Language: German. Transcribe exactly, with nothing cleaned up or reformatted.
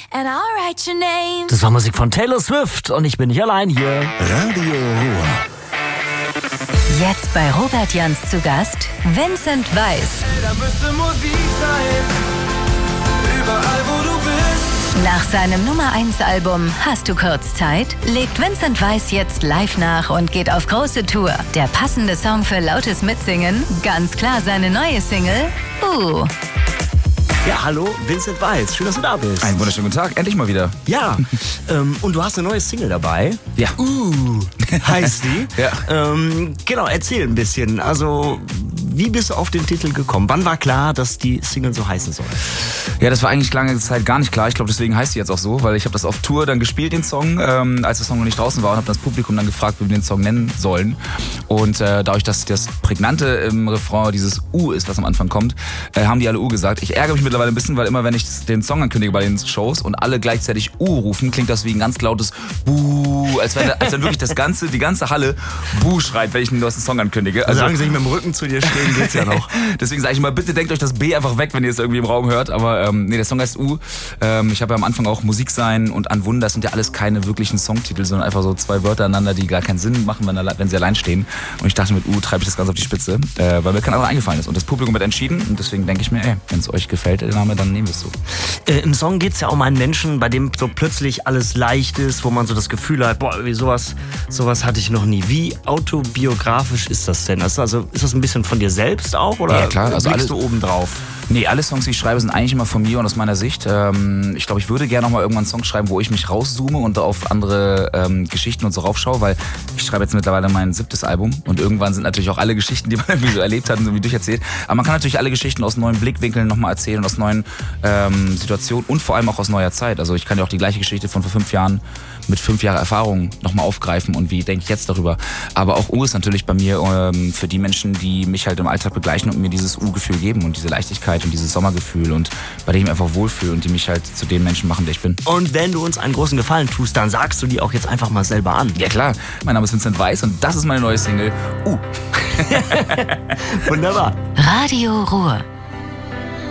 and I'll write your name. Das war Musik von Taylor Swift und ich bin nicht allein hier. Radio Ruhr. Jetzt bei Robert Jans zu Gast Vincent Weiss. Da müsste Musik sein, überall wo du bist. Nach seinem Nummer eins Album Hast du kurz Zeit? Legt Vincent Weiss jetzt live nach und geht auf große Tour. Der passende Song für lautes Mitsingen? Ganz klar seine neue Single Uh. Ja, hallo, Vincent Weiss. Schön, dass du da bist. Einen wunderschönen guten Tag, endlich mal wieder. Ja, ähm, und du hast eine neue Single dabei. Ja. Uh, heißt die. Ja. Ähm, genau, erzähl ein bisschen. Also, wie bist du auf den Titel gekommen? Wann war klar, dass die Single so heißen soll? Ja, das war eigentlich lange Zeit gar nicht klar. Ich glaube, deswegen heißt sie jetzt auch so, weil ich habe das auf Tour dann gespielt, den Song, ähm, als der Song noch nicht draußen war und habe das Publikum dann gefragt, wie wir den Song nennen sollen. Und äh, dadurch, dass das Prägnante im Refrain dieses U ist, was am Anfang kommt, äh, haben die alle U gesagt. Ich ärgere mich mittlerweile ein bisschen, weil immer, wenn ich den Song ankündige bei den Shows und alle gleichzeitig U rufen, klingt das wie ein ganz lautes Buh, als wenn, als wenn wirklich das ganze, die ganze Halle Buh schreit, wenn ich einen neuen Song ankündige. Also, solange sie nicht mit dem Rücken zu dir stehen, geht's ja noch. Deswegen sage ich mal, bitte denkt euch das B einfach weg, wenn ihr es irgendwie im Raum hört. Aber ähm, nee, der Song heißt U. Ähm, ich habe ja am Anfang auch Musik sein und An Wunder. Das sind ja alles keine wirklichen Songtitel, sondern einfach so zwei Wörter aneinander, die gar keinen Sinn machen, wenn, wenn sie allein stehen. Und ich dachte, mit U treibe ich das Ganze auf die Spitze, äh, weil mir kein anderer eingefallen ist. Und das Publikum hat entschieden. Und deswegen denke ich mir, ey, wenn es euch gefällt, der Name, dann nehmen wir es so. Äh, Im Song geht's ja um einen Menschen, bei dem so plötzlich alles leicht ist, wo man so das Gefühl hat, boah, irgendwie sowas, sowas hatte ich noch nie. Wie autobiografisch ist das denn? Also ist das ein bisschen von dir selbst auch? Oder ja, klar. Also blickst du oben drauf? Nee, alle Songs, die ich schreibe, sind eigentlich immer von mir und aus meiner Sicht. Ähm, ich glaube, ich würde gerne noch mal irgendwann einen Song schreiben, wo ich mich rauszoome und auf andere ähm, Geschichten und so raufschaue, weil ich schreibe jetzt mittlerweile mein siebtes Album und irgendwann sind natürlich auch alle Geschichten, die man irgendwie so erlebt hat und irgendwie durcherzählt. Aber man kann natürlich alle Geschichten aus neuen Blickwinkeln nochmal erzählen und aus neuen ähm, Situationen und vor allem auch aus neuer Zeit. Also ich kann ja auch die gleiche Geschichte von vor fünf Jahren mit fünf Jahren Erfahrung nochmal aufgreifen und wie denke ich jetzt darüber. Aber auch U ist natürlich bei mir ähm, für die Menschen, die mich halt im Alltag begleichen und mir dieses U-Gefühl geben und diese Leichtigkeit und dieses Sommergefühl und bei dem ich mich einfach wohlfühle und die mich halt zu den Menschen machen, der ich bin. Und wenn du uns einen großen Gefallen tust, dann sagst du die auch jetzt einfach mal selber an. Ja klar, mein Name ist Vincent Weiss und das ist meine neue Single U. Wunderbar. Radio Ruhr.